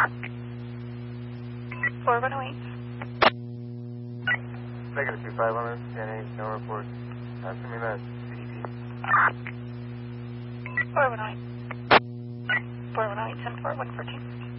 4108. Negative 2500, 10-8, no report. Send me that CDP. 4108. 4108, 10-4, 114.